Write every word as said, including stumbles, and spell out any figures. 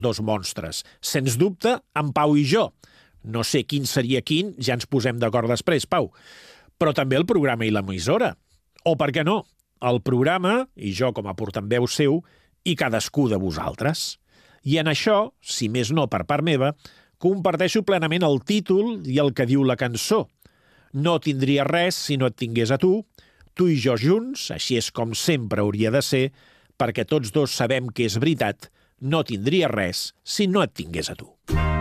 dos monstres. Sens dubte, en Pau i jo. No sé quin seria quin, ja ens posem d'acord després, Pau. Però també el programa i l'emissora. O, per què no, el programa, i jo com a portaveu seu, i cadascú de vosaltres. I en això, si més no per part meva, comparteixo plenament el títol i el que diu la cançó. No tindria res si no et tingués a tu, tu i jo junts, així és com sempre hauria de ser, perquè tots dos sabem que és veritat, no tindria res si no et tingués a tu.